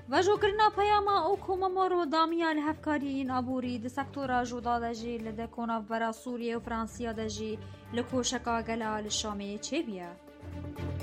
وجوکرنا پیاما او کومامارو دامیان هفکاری نابوری د سکتورا جودا دجی لده کناف برا سوریه و فرانسیا دجی لکوشکا گلا لشامه چه بیا